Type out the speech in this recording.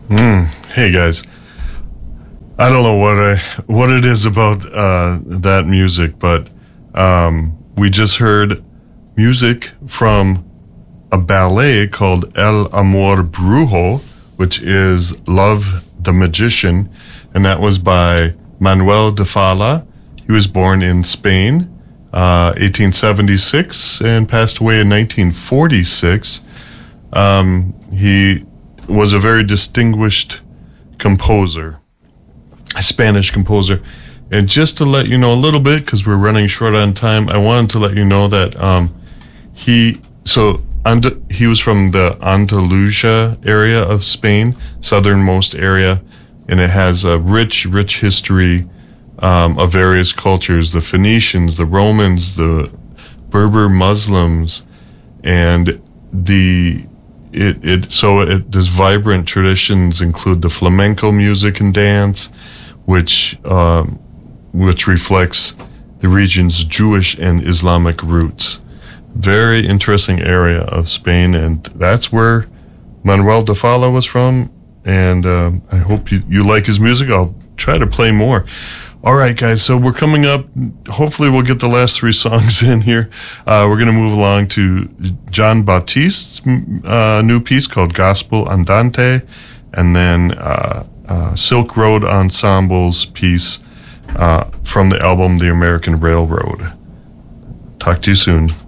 Hey guys, I don't know what it is about that music, but we just heard music from a ballet called El Amor Brujo, which is Love the Magician, and that was by Manuel de Falla. He was born in Spain, 1876, and passed away in 1946. He was a very distinguished composer, a Spanish composer. And just to let you know a little bit, because we're running short on time, I wanted to let you know that he was from the Andalusia area of Spain, southernmost area, and it has a rich history of various cultures: the Phoenicians, the Romans, the Berber Muslims, and these vibrant traditions include the flamenco music and dance, which reflects the region's Jewish and Islamic roots. Very interesting area of Spain, and that's where Manuel de Falla was from. And I hope you like his music. I'll try to play more. All right, guys, so we're coming up. Hopefully we'll get the last three songs in here. We're going to move along to John Baptiste's new piece called Gospel Andante, and then Silk Road Ensemble's piece from the album The American Railroad. Talk to you soon.